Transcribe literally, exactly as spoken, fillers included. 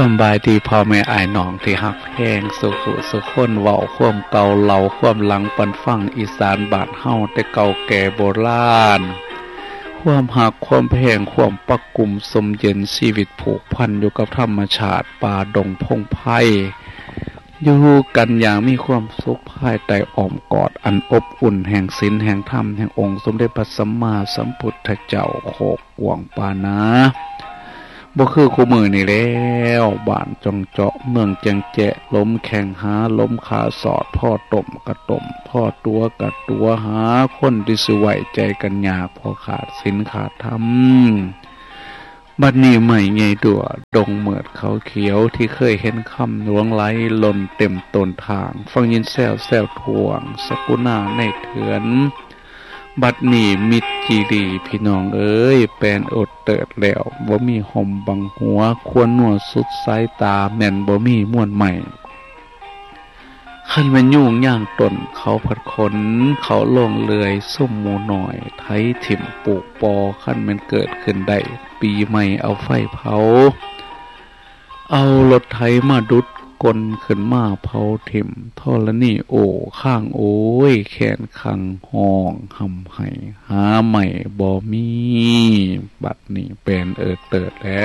ำบายดีพ่อแม่อ้ายน้องที่ฮักแพงสุขุสุขคนเว้าความเก่าเล่าความหลังปันฟังอีสานบ้านเฮาแต่เก่าแก่โบราณความหักความแพงความปักกุมสมเย็นชีวิตผูกพันอยู่กับธรรมชาติป่าดงพงไพรอยู่กันอย่างมีความสุขภายใต้อ้อมกอดอันอบอุ่นแห่งศีลแห่งธรรมแห่งองค์สมเด็จพระสัมมาสัมพุทธเจ้าโคกหวงปานะบ่คือคู่มือนี่แล้วบ้านจงเจาะเมืองจังแจะล้มแข่งหาล้มขาสอดพ่อต่มกระต่มพ่อตัวกระตัวหาคนที่สิไว้ใจกันยากพอขาดศีลขาดธรรมบัดนี้ใหม่ไงดัวดงเหมือดเขาเขียวที่เคยเห็นคำหลวงไหลหล่นเต็มต้นทางฟังยินแซวแซวทวงสกุณาในเถือนบัดนี้มิตรจีดีพี่น้องเอ้ยแปลนอดเติดแล้วบ่มีห่มบังหัวควรหนวดสุดสายตาแม่นบ่มีม่วนใหม่ขันมันยุ่งย่างตนเขาผัดขนเขาลงเลื่อยส้มหมูหน่อยไถถิ่มปลูกปอขันมันเกิดขึ้นได้ปีใหม่เอาไฟเผาเอารถไถมาดุดกลขึ้นมาเผาถิ่มทอละนี่โอ้ข้างโอ้ยแขนขังห้องหำไห้หาใหม่บ่มีบัดนี้เป็นเอิดเติดแล้ว